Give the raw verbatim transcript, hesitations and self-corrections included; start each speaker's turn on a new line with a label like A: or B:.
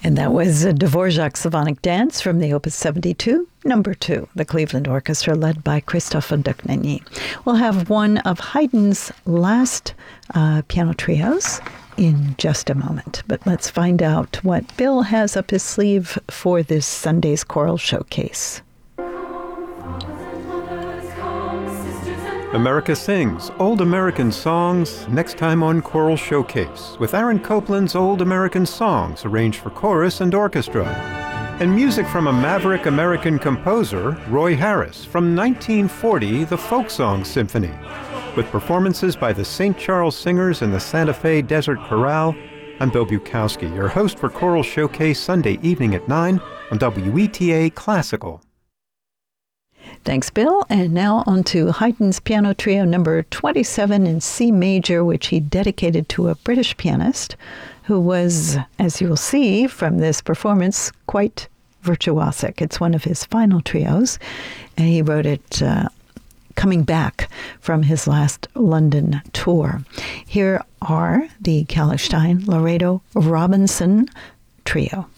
A: And that was a Dvorak Symphonic Dance from the Opus seventy-two, number two, the Cleveland Orchestra, led by Christophe Ducnagny. We'll have one of Haydn's last uh, piano trios in just a moment. But let's find out what Bill has up his sleeve for this Sunday's Choral Showcase.
B: America Sings, Old American Songs, next time on Choral Showcase, with Aaron Copland's Old American Songs arranged for chorus and orchestra, and music from a maverick American composer, Roy Harris, from nineteen forty, the Folk Song Symphony, with performances by the Saint Charles Singers and the Santa Fe Desert Chorale. I'm Bill Bukowski, your host for Choral Showcase Sunday evening at nine on W E T A Classical.
A: Thanks, Bill. And now on to Haydn's Piano Trio number twenty-seven in C major, which he dedicated to a British pianist who was, as you will see from this performance, quite virtuosic. It's one of his final trios, and he wrote it uh, coming back from his last London tour. Here are the Kallerstein Laredo Robinson Trio.